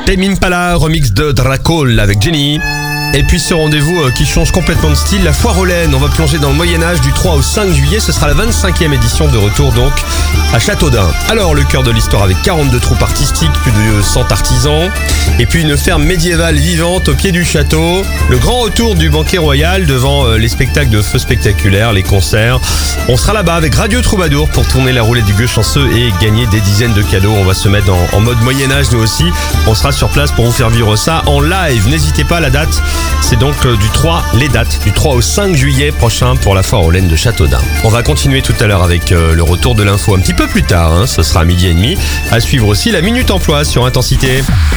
Tame Impala, remix de Dracol avec Jenny. Et puis ce rendez-vous qui change complètement de style, la foire aux laines. On va plonger dans le Moyen-Âge du 3 au 5 juillet. Ce sera la 25e édition de retour donc à Châteaudun. Alors le cœur de l'histoire avec 42 troupes artistiques, plus de 100 artisans. Et puis une ferme médiévale vivante au pied du château. Le grand retour du banquet royal devant les spectacles de feux spectaculaires, les concerts. On sera là-bas avec Radio Troubadour pour tourner la roulette du gueux chanceux et gagner des dizaines de cadeaux. On va se mettre en mode Moyen-Âge nous aussi. On sera sur place pour vous faire vivre ça en live. N'hésitez pas, la date, c'est donc les dates du 3 au 5 juillet prochain pour la foire aux laines de Châteaudun. On va continuer tout à l'heure avec le retour de l'info un petit peu plus tard. Ce sera à 12h30. À suivre aussi la Minute Emploi sur Intensité.